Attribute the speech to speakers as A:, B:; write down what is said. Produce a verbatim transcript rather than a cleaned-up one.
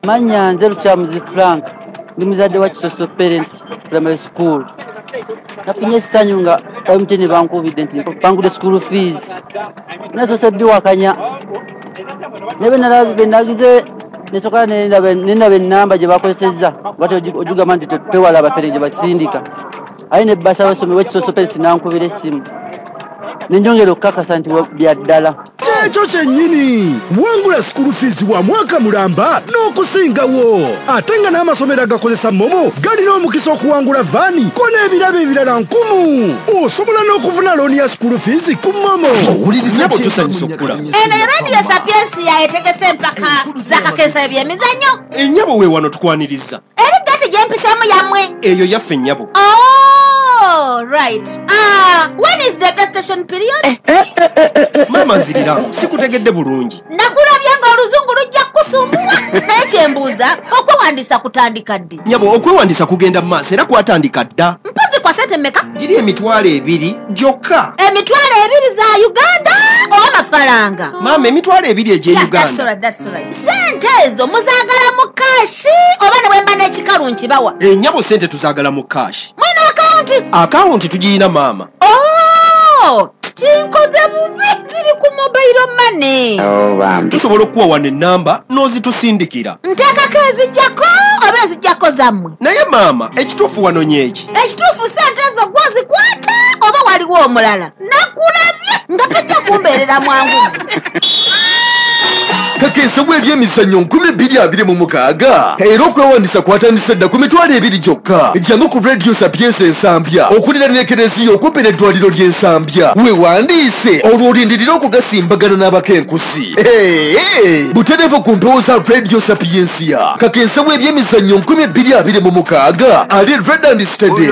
A: Manya nze Luchamuzi Frank ndi muzadde wa Kisoso Parents Primary School. Nafunye essanyu nga M T N bankubidde nti bangudde school fees. Nasoose biwakanya. Nebe nalabe nagize nesoka nendabe nendabe ennamba gye bakozesezza bati ojugamba nti tewala abafere gye basindika. Ayi ne basa basome wa Kisoso Parents nankubira essimu. Nenjongera okukakasa nti bya ddala.
B: Ekyo kyennyini wangula school fees wa mwaka mulamba n'okusingawo ate nga n'amasomero agakozesa momo galina omukisa okuwangula vaani ko n'ebirabo ebirala nkumu osobola n'okufuna looni ya school fees ku momo.
C: Owuliriza kyosanyusa okula
D: eno radio Sapiensia etegese empaka zakakensa ebyemizannyo.
C: Ennyabo we wano tukwaniriza
D: eri gati gyempisamu yammwe
C: eyo yaffe ennyabo.
D: Oh, right. Ah, when is the gestation period?
C: Mama nzirira sikutegedde bulungi.
D: Nakulabye nga oluzungu lujja kusumbula. Naye kyembuuza okwewandisa kutandika ddi?
C: Nyabo okwewandisa kugenda mu maaso era kwatandika dda.
D: Mpozi kwa sente mmeka?
C: Giri emitwalo ebiri gyokka.
D: Emitwalo ebiri za Uganda oba mafaranga?
C: Mama emitwalo ebiri egye
D: Yeah,
C: Uganda.
D: that's right, that's right. Sente ezo muzaagala mu kashi oba ne bwemba n'ekikalu nkibawa?
C: Ennyabo sente tuzaagala mu kashi.
D: Mwina akawunti?
C: Akawunti tugiyina maama.
D: Oh, kinkoze bubi ziri ku mobile money.
A: Oh, bambi.
C: Tusobola okuwa wano ennamba n'ozitusindikira.
D: Nteekako ezijjako oba ezijjako zammwe?
C: Naye maama ekituufu wano nyeeki.
D: Ekituufu sente ezo gwozikwata oba waliwo omulala? Nakulabye nga tojja kumbeerera mwangu.
E: Kakensa bw'ebyemizannyo nkumi bbiri abiri mu mukaaga era okwewandisa kwatandise dda ku mitwalo ebiri gyokka. Ejjangu ku radio Sapiensia Ensambya okulira Ekereziya okumpi n'eddwaliro ly'Ensambya. Weewandiise olwo olindirira okugasimbagana n'abakenkusi. Butereevu ku mpewo za radio Sapiensia. Kakensa bw'ebyemizannyo nkumi bbiri abiri mu mukaaga ali Red and Steady